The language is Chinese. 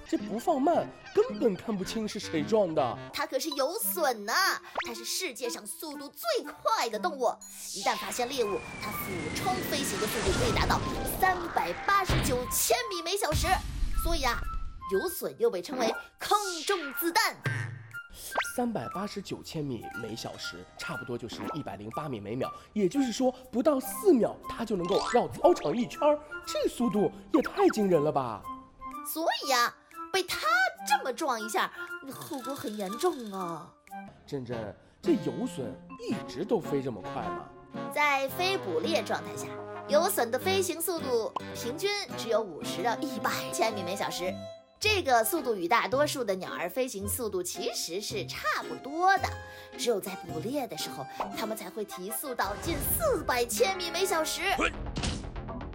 这不放慢，根本看不清是谁撞的。 它可是有隼呢，它是世界上速度最快的动物。一旦发现猎物，它俯冲飞行的速度可以达到389千米每小时。所以啊，有隼又被称为空中子弹。 389千米每小时，差不多就是108米每秒，也就是说不到4秒，它就能够绕操场一圈，这速度也太惊人了吧！ 所以啊，被它这么撞一下，后果很严重啊。 珍珍，这游隼一直都飞这么快吗？ 在非捕猎状态下，游隼的飞行速度平均只有50到100千米每小时。这个速度与大多数的鸟儿飞行速度其实是差不多的，只有在捕猎的时候，它们才会提速到近400千米每小时。